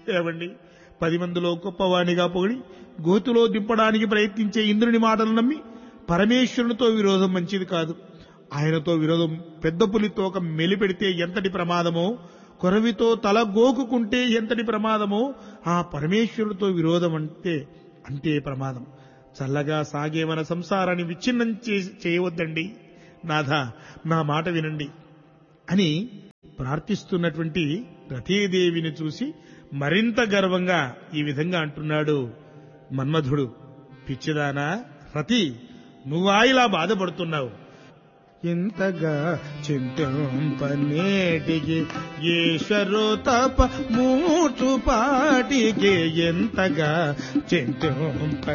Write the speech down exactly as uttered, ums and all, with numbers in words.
ఏవండి, పది మందిలో గొప్పవాణిగా పొగిడి గోతులో దింపడానికి ప్రయత్నించే ఇంద్రుని మాటలు నమ్మి పరమేశ్వరునితో విరోధం మంచిది కాదు. ఆయనతో విరోధం పెద్ద పులితో ఒక మెలిపెడితే ఎంతటి ప్రమాదమో, కొరవితో తల గోకుకుంటే ఎంతటి ప్రమాదమో, ఆ పరమేశ్వరుడితో విరోధం అంటే అంతే ప్రమాదం. చల్లగా సాగే మన సంసారాన్ని విచ్ఛిన్నం చేయవద్దండి. నాథ, నా మాట వినండి అని ప్రార్థిస్తున్నటువంటి రతీదేవిని చూసి మరింత గర్వంగా ఈ విధంగా అంటున్నాడు మన్మధుడు. పిచ్చిదానా రతి, నువ్వా ఇలా బాధపడుతున్నావు? ఎంతగా చింతింపనేటికి ఈశ్వరు తప మూచు పాటికి, ఎంతగా చింతింప